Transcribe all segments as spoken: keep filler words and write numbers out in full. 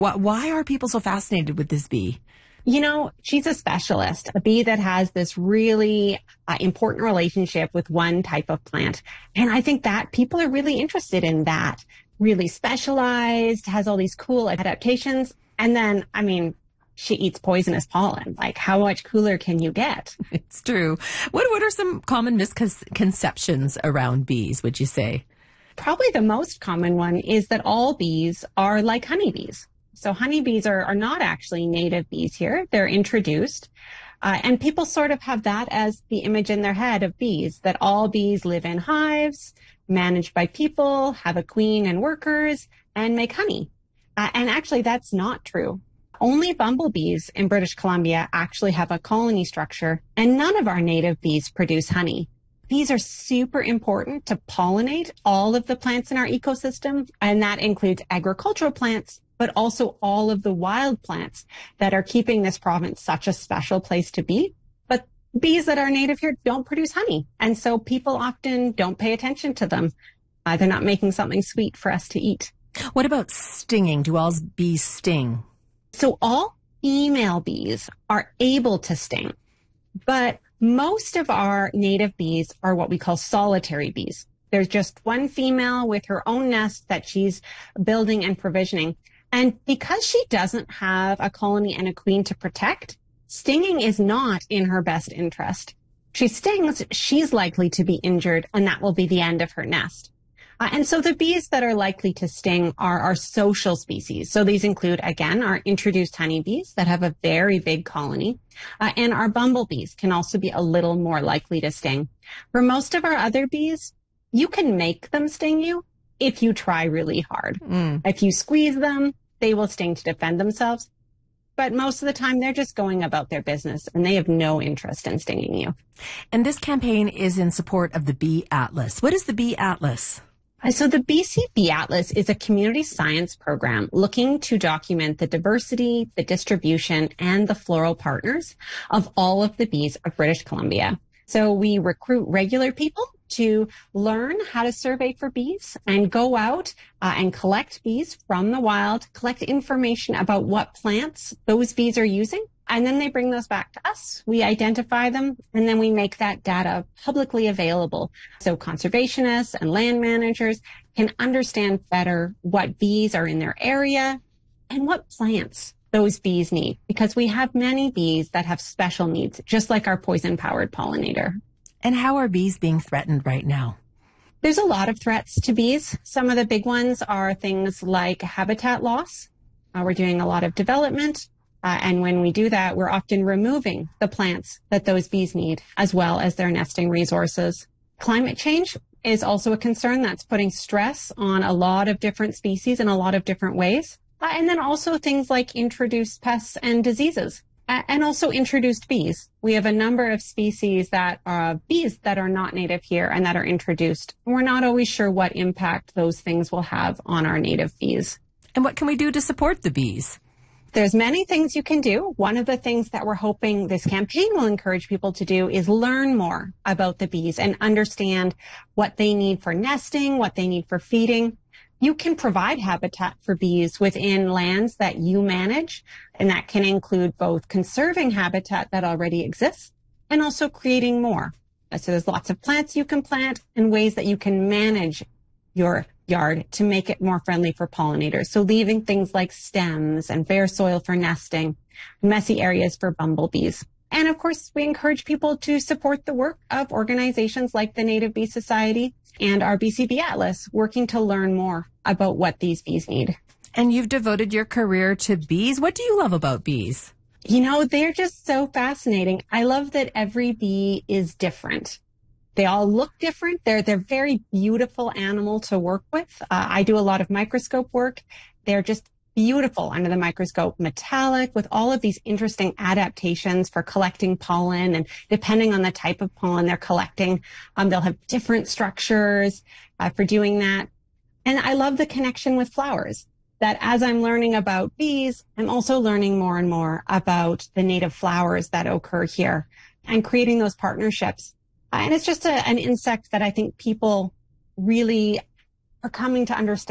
Why, why are people so fascinated with this bee? You know, she's a specialist, a bee that has this really uh, important relationship with one type of plant. And I think that people are really interested in that. Really specialized, has all these cool adaptations. And then, I mean, she eats poisonous pollen. Like, how much cooler can you get? It's true. What, what are some common misconceptions around bees, would you say? Probably the most common one is that all bees are like honeybees. So honeybees are, are not actually native bees here. They're introduced. Uh, and people sort of have that as the image in their head of bees, that all bees live in hives, managed by people, have a queen and workers, and make honey. Uh, and actually, that's not true. Only bumblebees in British Columbia actually have a colony structure, and none of our native bees produce honey. Bees are super important to pollinate all of the plants in our ecosystem, and that includes agricultural plants, but also all of the wild plants that are keeping this province such a special place to be. But bees that are native here don't produce honey, and so people often don't pay attention to them. Uh, they're not making something sweet for us to eat. What about stinging? Do all bees sting? So all female bees are able to sting, but most of our native bees are what we call solitary bees. There's just one female with her own nest that she's building and provisioning. And because she doesn't have a colony and a queen to protect, stinging is not in her best interest. If she stings, she's likely to be injured, and that will be the end of her nest. Uh, and so the bees that are likely to sting are our social species. So these include, again, our introduced honeybees that have a very big colony, uh, and our bumblebees can also be a little more likely to sting. For most of our other bees, you can make them sting you if you try really hard. Mm. If you squeeze them, they will sting to defend themselves. But most of the time, they're just going about their business, and they have no interest in stinging you. And this campaign is in support of the Bee Atlas. What is the Bee Atlas? So the B C Bee Atlas is a community science program looking to document the diversity, the distribution, and the floral partners of all of the bees of British Columbia. So we recruit regular people to learn how to survey for bees and go out uh, and collect bees from the wild, collect information about what plants those bees are using. And then they bring those back to us. We identify them, and then we make that data publicly available. So conservationists and land managers can understand better what bees are in their area and what plants those bees need, because we have many bees that have special needs, just like our poison-powered pollinator. And how are bees being threatened right now? There's a lot of threats to bees. Some of the big ones are things like habitat loss. Uh, we're doing a lot of development. Uh, and when we do that, we're often removing the plants that those bees need, as well as their nesting resources. Climate change is also a concern that's putting stress on a lot of different species in a lot of different ways. Uh, and then also things like introduced pests and diseases, uh, and also introduced bees. We have a number of species that are bees that are not native here and that are introduced. We're not always sure what impact those things will have on our native bees. And what can we do to support the bees? There's many things you can do. One of the things that we're hoping this campaign will encourage people to do is learn more about the bees and understand what they need for nesting, what they need for feeding. You can provide habitat for bees within lands that you manage, and that can include both conserving habitat that already exists and also creating more. So there's lots of plants you can plant and ways that you can manage your yard to make it more friendly for pollinators. So leaving things like stems and bare soil for nesting, messy areas for bumblebees. And of course, we encourage people to support the work of organizations like the Native Bee Society and our B C Bee Atlas, working to learn more about what these bees need. And you've devoted your career to bees. What do you love about bees? You know, they're just so fascinating. I love that every bee is different. They all look different. They're, they're very beautiful animal to work with. Uh, I do a lot of microscope work. They're just beautiful under the microscope, metallic, with all of these interesting adaptations for collecting pollen. And depending on the type of pollen they're collecting, um, they'll have different structures uh, for doing that. And I love the connection with flowers, that as I'm learning about bees, I'm also learning more and more about the native flowers that occur here and creating those partnerships. And it's just a, an insect that I think people really are coming to understand.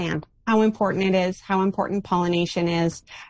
how important it is, how important pollination is.